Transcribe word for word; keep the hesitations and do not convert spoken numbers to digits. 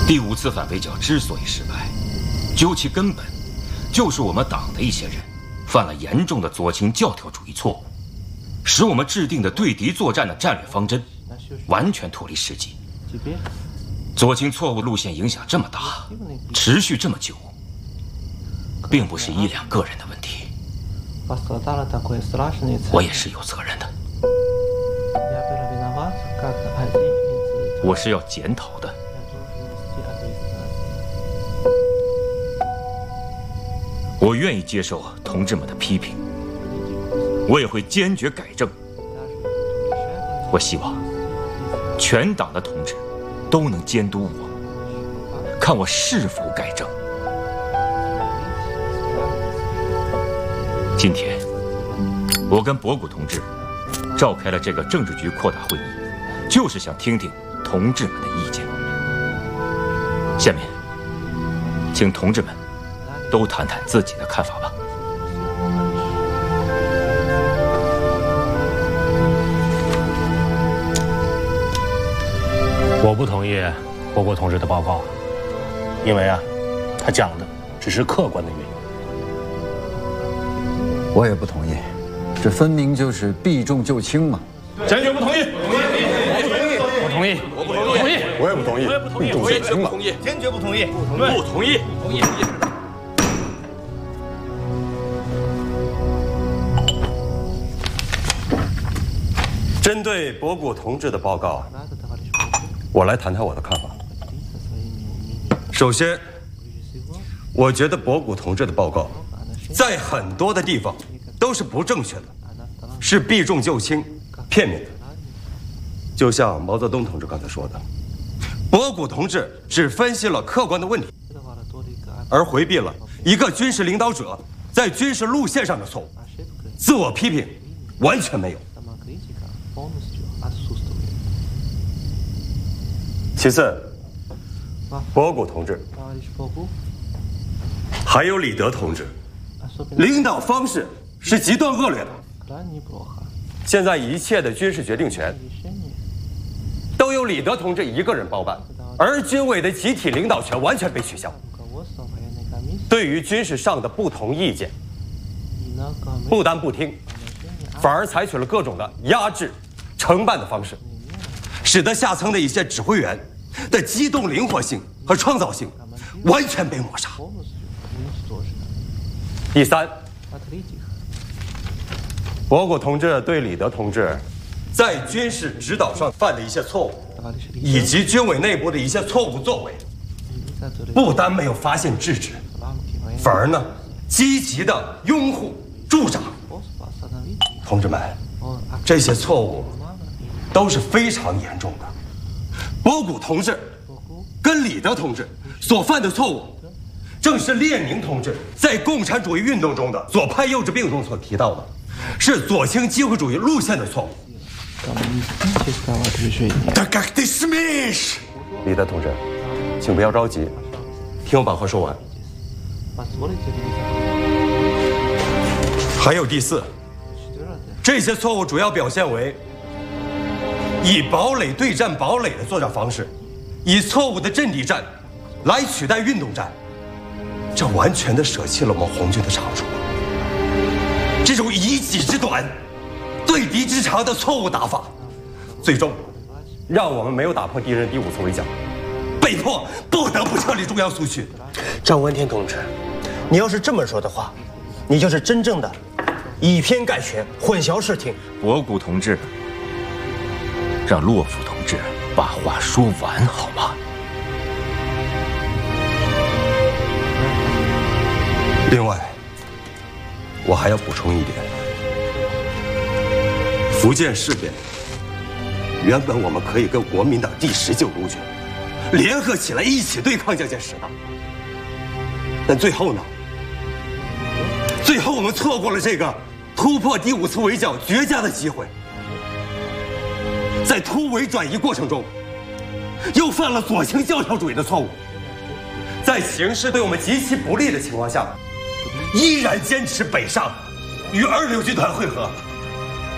第五次反围剿之所以失败，究其根本，就是我们党的一些人犯了严重的左倾教条主义错误，使我们制定的对敌作战的战略方针完全脱离实际。左倾错误路线影响这么大，持续这么久，并不是一两个人的问题，我也是有责任的，我是要检讨的。我愿意接受同志们的批评，我也会坚决改正。我希望全党的同志都能监督我，看我是否改正。今天，我跟博古同志召开了这个政治局扩大会议，就是想听听同志们的意见。下面，请同志们都谈谈自己的看法吧。 我不同意博古同志的报告，因为啊，他讲的只是客观的原因。 我也不同意，这分明就是避重就轻嘛。 坚决不同意！ 我同意！ 我不同意！ 我也不同意！避重就轻嘛！ 坚决不同意！不同意！不同意！ 针对博古同志的报告，我来谈谈我的看法。首先，我觉得博古同志的报告在很多的地方都是不正确的，是避重就轻、片面的。就像毛泽东同志刚才说的，博古同志只分析了客观的问题，而回避了一个军事领导者在军事路线上的错误，自我批评完全没有。其次，博古同志还有李德同志，领导方式是极端恶劣的。现在一切的军事决定权都由李德同志一个人包办，而军委的集体领导权完全被取消。对于军事上的不同意见，不但不听，反而采取了各种的压制、承办的方式，使得下层的一些指挥员的机动灵活性和创造性完全被抹杀。第三，博古同志对李德同志在军事指导上犯的一些错误，以及军委内部的一些错误作为，不单没有发现制止，反而呢积极的拥护助长。同志们，这些错误都是非常严重的。博古同志跟李德同志所犯的错误，正是列宁同志在共产主义运动中的左派幼稚病中所提到的，是左倾机会主义路线的错误。李德同志，请不要着急，听我把话说完。还有第四，这些错误主要表现为以堡垒对战堡垒的作战方式，以错误的阵地战来取代运动战，这完全的舍弃了我们红军的长处。这种以己之短对敌之长的错误打法，最终让我们没有打破敌人第五次围剿，被迫不得不撤离中央苏区。 张闻天同志，你要是这么说的话，你就是真正的以偏概全、混淆视听。 博古同志，让洛夫同志把话说完好吗？ 另外，我还要补充一点，福建事变，原本我们可以跟国民党第十九路军联合起来一起对抗蒋介石的，但最后呢？最后我们错过了这个突破第五次围剿绝佳的机会，在突围转移过程中，又犯了左倾教条主义的错误，在形势对我们极其不利的情况下，依然坚持北上与二六军团会合。